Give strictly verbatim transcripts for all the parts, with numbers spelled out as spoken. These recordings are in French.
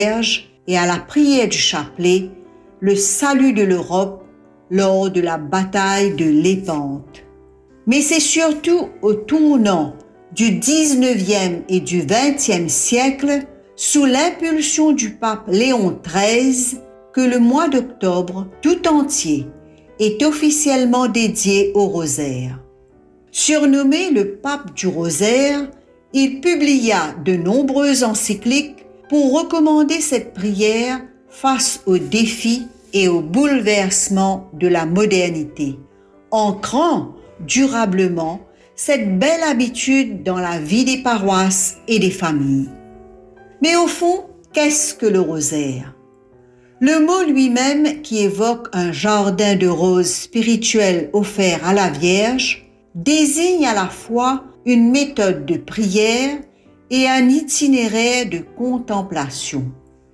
Vierge et à la prière du chapelet, le salut de l'Europe lors de la bataille de Lépante. Mais c'est surtout au tournant du dix-neuvième et du vingtième siècle, sous l'impulsion du pape Léon treize, que le mois d'octobre tout entier est officiellement dédié au rosaire. Surnommé le pape du rosaire, il publia de nombreuses encycliques pour recommander cette prière face aux défis et aux bouleversements de la modernité, ancrant durablement cette belle habitude dans la vie des paroisses et des familles. Mais au fond, qu'est-ce que le rosaire? Le mot lui-même, qui évoque un jardin de roses spirituel offert à la Vierge, désigne à la fois une méthode de prière et un itinéraire de contemplation.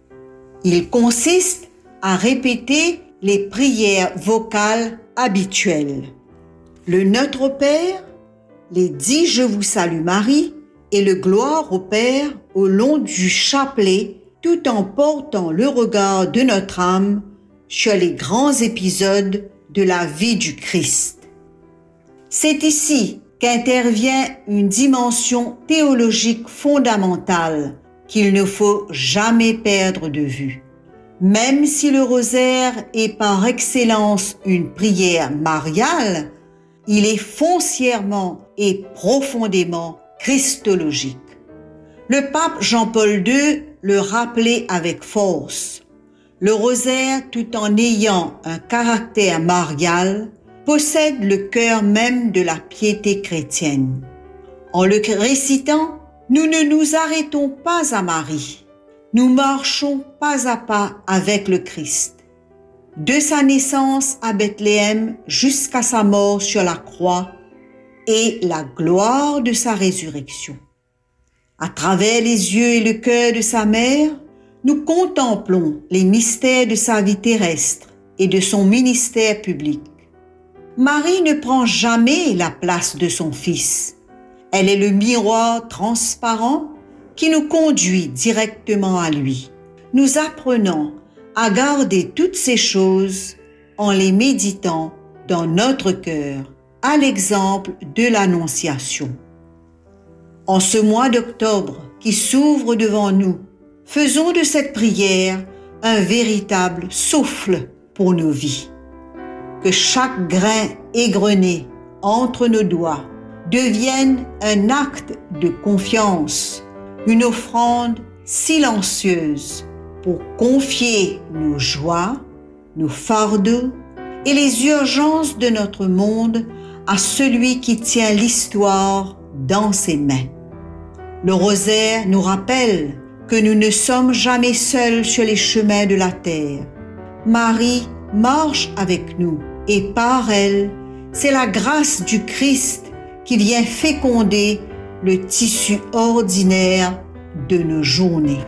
Il consiste à répéter les prières vocales habituelles. Le Notre Père, les dix Je vous salue Marie et le Gloire au Père au long du chapelet, tout en portant le regard de notre âme sur les grands épisodes de la vie du Christ. C'est ici qu'intervient une dimension théologique fondamentale qu'il ne faut jamais perdre de vue. Même si le rosaire est par excellence une prière mariale, il est foncièrement et profondément christologique. Le pape Jean-Paul deux le rappelait avec force. Le rosaire, tout en ayant un caractère marial, possède le cœur même de la piété chrétienne. En le récitant, nous ne nous arrêtons pas à Marie. Nous marchons pas à pas avec le Christ. De sa naissance à Bethléem jusqu'à sa mort sur la croix et la gloire de sa résurrection. À travers les yeux et le cœur de sa mère, nous contemplons les mystères de sa vie terrestre et de son ministère public. Marie ne prend jamais la place de son Fils. Elle est le miroir transparent qui nous conduit directement à lui. Nous apprenons à garder toutes ces choses en les méditant dans notre cœur, à l'exemple de l'Annonciation. En ce mois d'octobre qui s'ouvre devant nous, faisons de cette prière un véritable souffle pour nos vies. Que chaque grain égrené entre nos doigts devienne un acte de confiance, une offrande silencieuse pour confier nos joies, nos fardeaux et les urgences de notre monde à celui qui tient l'histoire dans ses mains. Le rosaire nous rappelle que nous ne sommes jamais seuls sur les chemins de la terre. Marie marche avec nous et par elle, c'est la grâce du Christ qui vient féconder le tissu ordinaire de nos journées.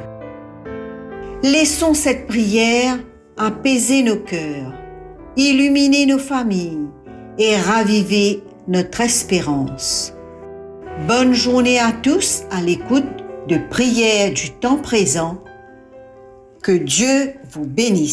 Laissons cette prière apaiser nos cœurs, illuminer nos familles et raviver notre espérance. Bonne journée à tous à l'écoute de Prières du temps présent. Que Dieu vous bénisse.